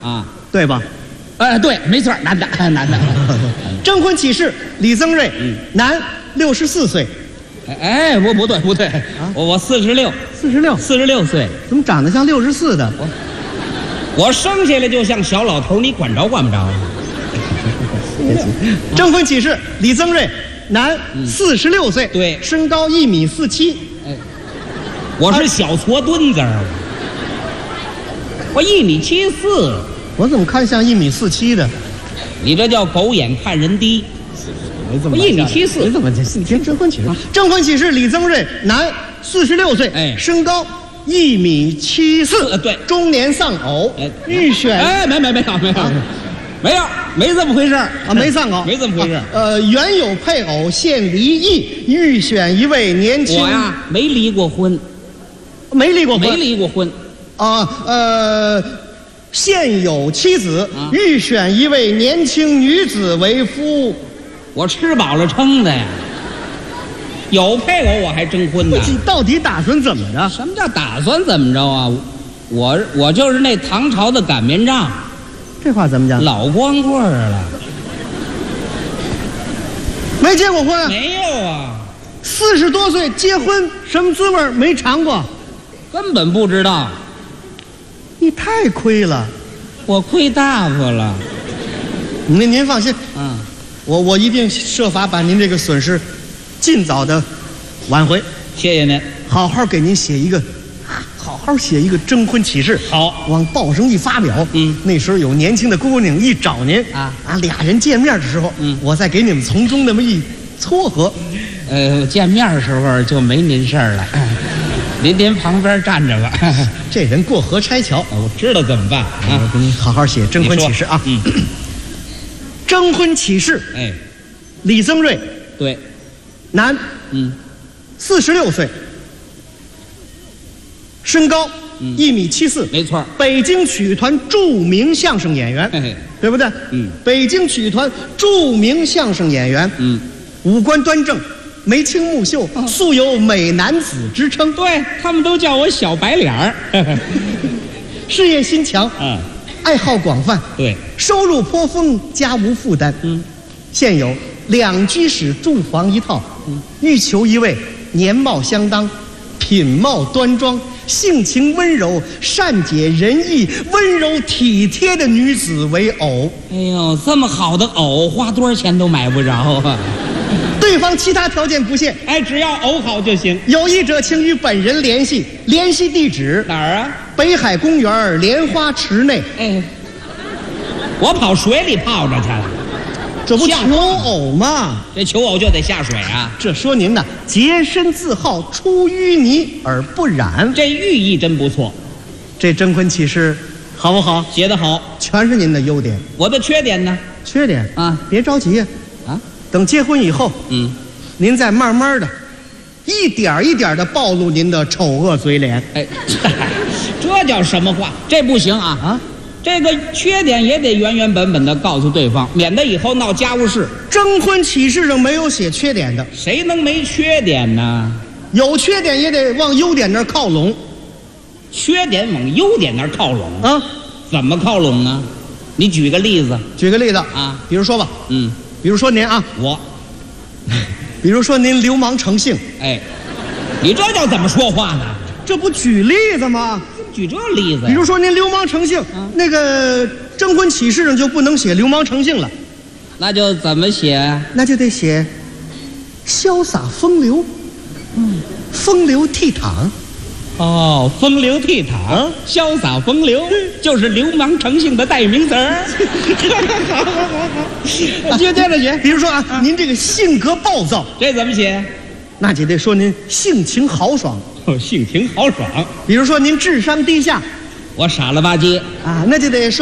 啊， 对吧？ 对，没错，男的。 征婚启事：李增瑞，男，64岁。 哎，不对，我46 46 岁， 怎么长得像64的？ 我生下来就像小老头，你管着管不着？ 征婚启事：李增瑞，男，46岁， 对， 身高1.47米。 哎，我是小矬墩子儿，我1.74米。 我怎么看像1.47米的？ 你这叫狗眼看人低。我1.74米。 你怎么这？你听征婚启事。征婚启事：李增瑞，男，46岁， 哎， 身高1.74米。 对， 中年丧偶，预选。 哎，没这么回事啊， 没丧偶， 没这么回事。 原有配偶现离异，预选一位年轻。 我呀，没离过婚。 没离过婚。现有妻子，预选一位年轻女子为夫。 我吃饱了撑的呀，有配偶我还征婚呢。 你到底打算怎么着？ 什么叫打算怎么着啊？我就是那唐朝的擀面杖。 这话怎么讲？ 老光棍了。 没结过婚？ 没有啊。 40多岁结婚什么滋味没尝过？ 根本不知道。 你太亏了。 我亏大发了。 您放心，我一定设法把您这个损失尽早的挽回。 谢谢您。 好好给您写一个征婚启事。 好， 往报上一发表。那时候有年轻的姑娘一找您俩人见面的时候，我再给你们从中那么一撮合。 见面的时候就没您事儿了。您旁边站着吧。 这人过河拆桥， 我知道怎么办啊！ 我给你好好写征婚启事啊。征婚启事。 哎， 李增瑞， 对， 男，46岁，身高1.74米， 没错。 北京曲艺团著名相声演员，对不对？北京曲艺团著名相声演员，五官端正，眉清目秀，素有美男子之称。 对，他们都叫我小白脸儿。 事业心强，爱好广泛， 对， 收入颇丰，家无负担。现有2居室住房1套，欲求一位年貌相当、品貌端庄、性情温柔、善解人意、温柔体贴的女子为偶。 哎呦，这么好的偶，花多少钱都买不着啊！ 对方其他条件不限， 只要偶好就行。 有意者请与本人联系，联系地址哪儿啊？ 北海公园莲花池内。 我跑水里泡着去了。 这不求偶吗？ 这求偶就得下水啊！ 这说您呢，洁身自好，出淤泥而不染。 这寓意真不错。 这征婚启事好不好？ 写得好， 全是您的优点。 我的缺点呢？ 缺点别着急等结婚以后，您再慢慢的，一点一点的暴露您的丑恶嘴脸。 这叫什么话？这不行啊！这个缺点也得原原本本的告诉对方，免得以后闹家务事。 征婚启事上没有写缺点的。 谁能没缺点呢？ 有缺点也得往优点那儿靠拢。 缺点往优点那儿靠拢怎么靠拢呢？你举个例子。 举个例子比如说吧，比如说您比如说您流氓成性。 你这叫怎么说话呢？ 这不举例子吗？ 举这例子。 比如说您流氓成性，那个征婚启事上就不能写流氓成性了。 那就怎么写？ 那就得写潇洒风流，风流倜傥。 风流倜傥，潇洒风流，就是流氓成性的代名词儿。好，接着写。 比如说您这个性格暴躁， 这怎么写？ 那就得说您性情豪爽。 性情豪爽。 比如说您智商低下， 我傻了吧唧那就得说